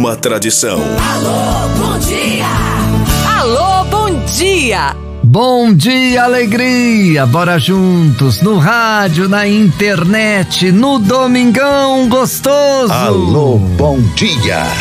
uma tradição. Alô, bom dia! Alô, bom dia! Bom dia, alegria! Bora juntos, no rádio, na internet, no Domingão Gostoso! Alô, bom dia!